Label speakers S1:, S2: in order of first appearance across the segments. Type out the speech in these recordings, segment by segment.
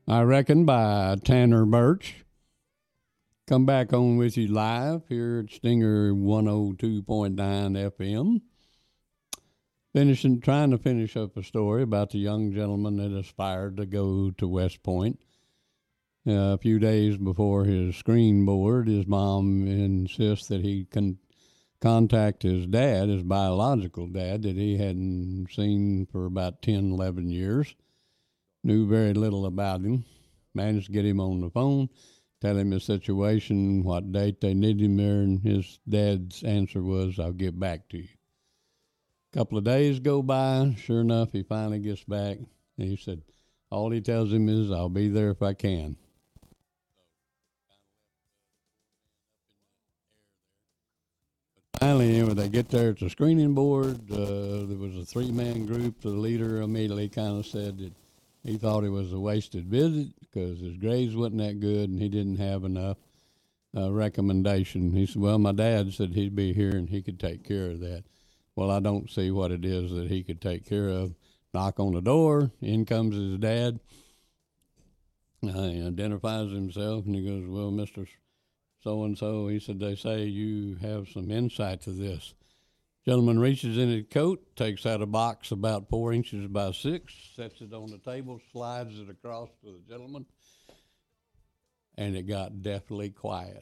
S1: I Reckon by Tanner Birch. Come back on with you live here at Stinger 102.9 FM. Trying to finish up a story about the young gentleman that aspired to go to West Point. A few days before his screen board, his mom insists that he can contact his dad, his biological dad, that he hadn't seen for about 10, 11 years. Knew very little about him. Managed to get him on the phone, tell him the situation, what date they need him there, and his dad's answer was, "I'll get back to you." A couple of days go by. Sure enough, he finally gets back, and he said, all he tells him is, "I'll be there if I can." Finally, when they get there at the screening board, there was a three-man group. The leader immediately kind of said that he thought it was a wasted visit because his grades wasn't that good and he didn't have enough recommendation. He said, well, my dad said he'd be here and he could take care of that. Well, I don't see what it is that he could take care of. Knock on the door. In comes his dad. He identifies himself and he goes, well, Mr. So-and-so, he said, they say you have some insight to this. Gentleman reaches in his coat, takes out a box about 4 inches by 6, sets it on the table, slides it across to the gentleman, and it got deathly quiet.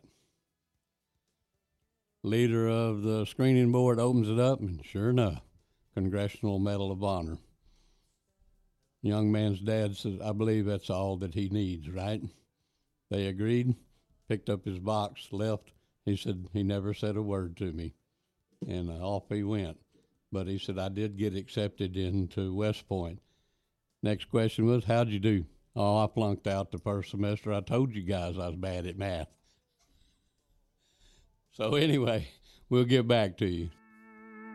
S1: Leader of the screening board opens it up, and sure enough, Congressional Medal of Honor. Young man's dad says, I believe that's all that he needs, right? They agreed, picked up his box, left. He said he never said a word to me. And off he went. But he said, I did get accepted into West Point. Next question was, how'd you do? Oh, I flunked out the first semester. I told you guys I was bad at math. So anyway, we'll get back to you.